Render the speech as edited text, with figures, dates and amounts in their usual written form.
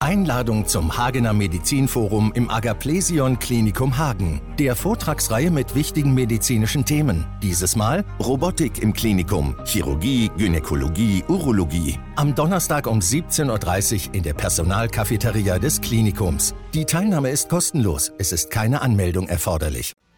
Einladung zum Hagener Medizinforum im Agaplesion Klinikum Hagen, der Vortragsreihe mit wichtigen medizinischen Themen. Dieses Mal Robotik im Klinikum, Chirurgie, Gynäkologie, Urologie. Am Donnerstag um 17:30 Uhr in der Personalcafeteria des Klinikums. Die Teilnahme ist kostenlos, es ist keine Anmeldung erforderlich.